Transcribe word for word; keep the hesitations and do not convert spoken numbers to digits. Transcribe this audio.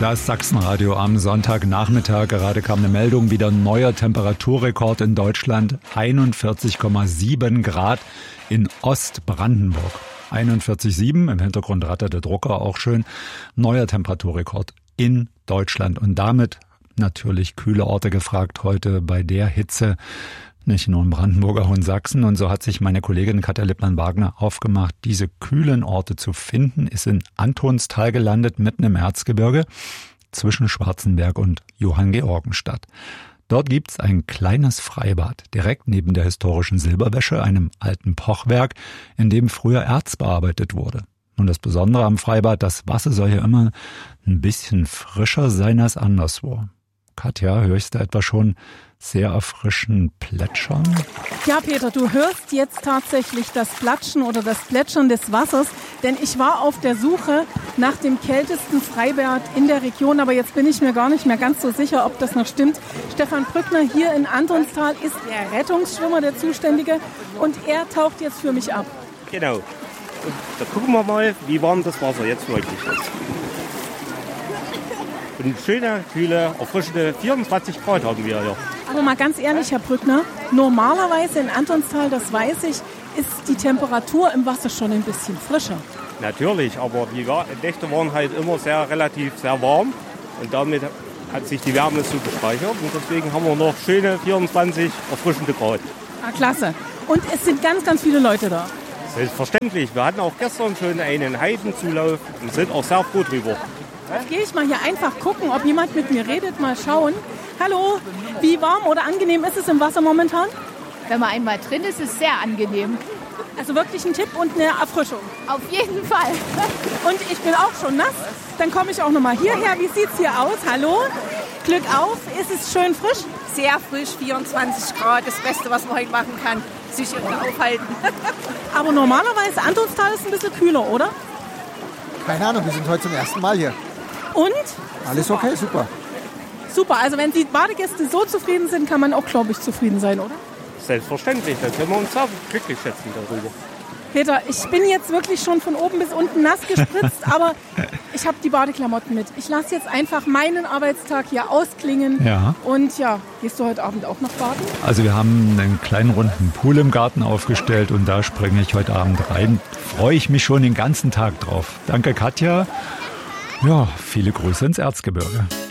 Das Sachsenradio am Sonntagnachmittag. Gerade kam eine Meldung, wieder neuer Temperaturrekord in Deutschland. einundvierzig Komma sieben Grad in Ostbrandenburg. einundvierzig Komma sieben, im Hintergrund rattert der Drucker auch schön. Neuer Temperaturrekord in Deutschland. Und damit natürlich kühle Orte gefragt heute bei der Hitze. Nicht nur in Brandenburg, auch in Sachsen. Und so hat sich meine Kollegin Katja Lippmann-Wagner aufgemacht, diese kühlen Orte zu finden, ist in Antonstal gelandet, mitten im Erzgebirge, zwischen Schwarzenberg und Johanngeorgenstadt. Dort gibt's ein kleines Freibad, direkt neben der historischen Silberwäsche, einem alten Pochwerk, in dem früher Erz bearbeitet wurde. Und das Besondere am Freibad, das Wasser soll ja immer ein bisschen frischer sein als anderswo. Katja, höre ich da etwa schon sehr erfrischend plätschern? Ja, Peter, du hörst jetzt tatsächlich das Platschen oder das Plätschern des Wassers, denn ich war auf der Suche nach dem kältesten Freibad in der Region, aber jetzt bin ich mir gar nicht mehr ganz so sicher, ob das noch stimmt. Stefan Brückner hier in Antonstal ist der Rettungsschwimmer, der Zuständige, und er taucht jetzt für mich ab. Genau. Und da gucken wir mal, wie warm das Wasser jetzt wirklich ist. Und schöne, kühle, erfrischende vierundzwanzig Grad haben wir hier. Aber mal ganz ehrlich, Herr Brückner, normalerweise in Antonstal, das weiß ich, ist die Temperatur im Wasser schon ein bisschen frischer. Natürlich, aber die Nächte waren halt immer sehr relativ sehr warm und damit hat sich die Wärme so gespeichert und deswegen haben wir noch schöne vierundzwanzig erfrischende Grad. Ah, klasse. Und es sind ganz, ganz viele Leute da. Selbstverständlich. Wir hatten auch gestern schon einen Heidenzulauf und sind auch sehr froh drüber. Jetzt gehe ich mal hier einfach gucken, ob jemand mit mir redet, mal schauen. Hallo, wie warm oder angenehm ist es im Wasser momentan? Wenn man einmal drin ist, ist es sehr angenehm. Also wirklich ein Tipp und eine Erfrischung. Auf jeden Fall. Und ich bin auch schon nass. Dann komme ich auch noch mal hierher. Wie sieht es hier aus? Hallo? Glück auf. Ist es schön frisch? Sehr frisch, vierundzwanzig Grad. Das Beste, was man heute machen kann. Sich irgendwo aufhalten. Aber normalerweise, Antonstal ist ein bisschen kühler, oder? Keine Ahnung, wir sind heute zum ersten Mal hier. Und? Alles okay, super. Super, also wenn die Badegäste so zufrieden sind, kann man auch, glaube ich, zufrieden sein, oder? Selbstverständlich, dann können wir uns auch glücklich schätzen darüber. Peter, ich bin jetzt wirklich schon von oben bis unten nass gespritzt, aber ich habe die Badeklamotten mit. Ich lasse jetzt einfach meinen Arbeitstag hier ausklingen. Ja. Und ja, gehst du heute Abend auch noch baden? Also wir haben einen kleinen runden Pool im Garten aufgestellt und da springe ich heute Abend rein. Freue ich mich schon den ganzen Tag drauf. Danke, Katja. Ja, viele Grüße ins Erzgebirge.